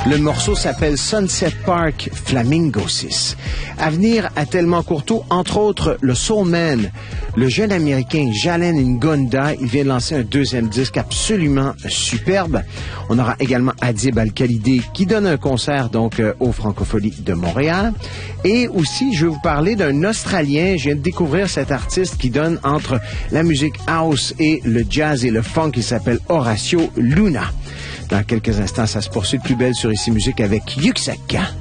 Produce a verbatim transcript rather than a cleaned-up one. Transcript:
Le morceau s'appelle Sunset Park Flamingo six. À venir à Tellement Courteau, entre autres, le Soul Man, le jeune américain Jalen Ngonda, il vient de lancer un deuxième disque absolument superbe. On aura également Adib Al-Khalidé qui donne un concert donc euh, aux Francopholies de Montréal. Et aussi, je vais vous parler d'un Australien. Je viens de découvrir cet artiste qui donne entre la musique house et le jazz et le funk. Il s'appelle Horacio Luna. Dans quelques instants, ça se poursuit de plus belle sur Ici Musique avec Yuxek.